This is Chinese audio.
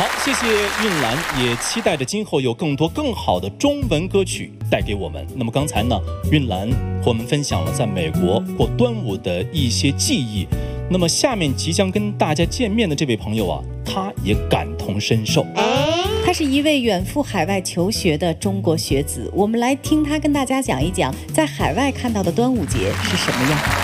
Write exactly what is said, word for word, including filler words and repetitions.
好，谢谢韵兰，也期待着今后有更多更好的中文歌曲带给我们。那么刚才呢，韵兰和我们分享了在美国过端午的一些记忆。那么下面即将跟大家见面的这位朋友啊，他也感同身受。 他是一位远赴海外求学的中国学子，我们来听他跟大家讲一讲在海外看到的端午节是什么样。